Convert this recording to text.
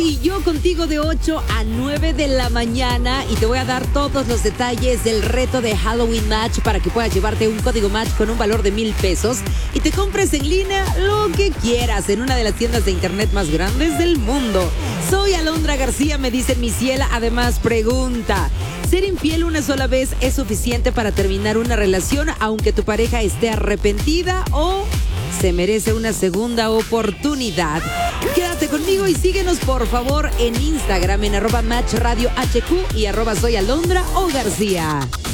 y yo contigo de 8 a 9 de la mañana y te voy a dar todos los detalles del reto de Halloween Match para que puedas llevarte un código Match con un valor de 1,000 pesos y te compres en línea lo que quieras en una de las tiendas de internet más grandes del mundo. Soy Alondra García, me dice mi ciela. Además, pregunta: ¿ser infiel una sola vez es suficiente para terminar una relación aunque tu pareja esté arrepentida o se merece una segunda oportunidad? Quédate conmigo y síguenos por favor en Instagram en @MatchRadioHQ y @SoyAlondra o García.